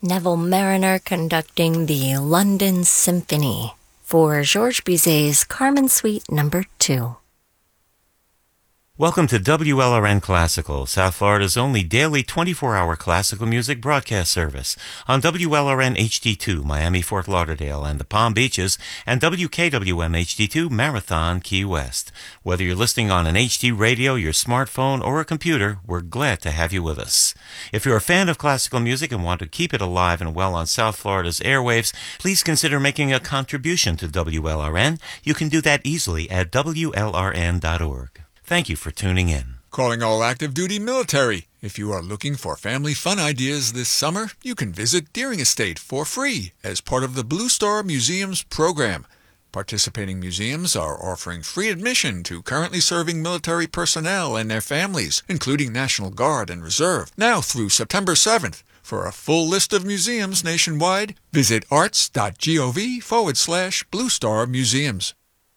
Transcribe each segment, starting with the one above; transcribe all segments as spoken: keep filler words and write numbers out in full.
Neville Mariner conducting the London Symphony for Georges Bizet's Carmen Suite Number two. Welcome to W L R N Classical, South Florida's only daily twenty-four hour classical music broadcast service on W L R N H D two, Miami, Fort Lauderdale, and the Palm Beaches, and W K W M H D two, Marathon, Key West. Whether you're listening on an H D radio, your smartphone, or a computer, we're glad to have you with us. If you're a fan of classical music and want to keep it alive and well on South Florida's airwaves, please consider making a contribution to W L R N. You can do that easily at W L R N dot org. Thank you for tuning in. Calling all active duty military. If you are looking for family fun ideas this summer, you can visit Deering Estate for free as part of the Blue Star Museums program. Participating museums are offering free admission to currently serving military personnel and their families, including National Guard and Reserve, now through September seventh. For a full list of museums nationwide, visit arts.gov forward slash Blue Star Museums.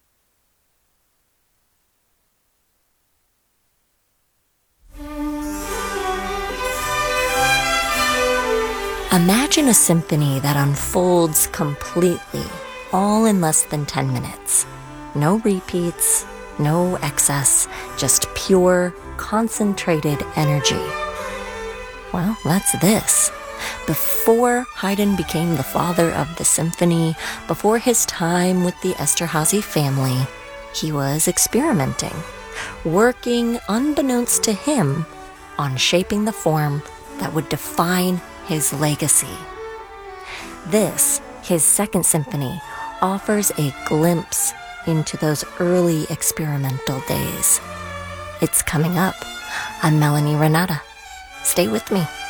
Imagine a symphony that unfolds completely, all in less than ten minutes. No repeats, no excess, just pure, concentrated energy. Well, that's this. Before Haydn became the father of the symphony, before his time with the Esterházy family, he was experimenting, working unbeknownst to him on shaping the form that would define his legacy. This, his second symphony, offers a glimpse into those early experimental days. It's coming up. I'm Melanie Renata. Stay with me.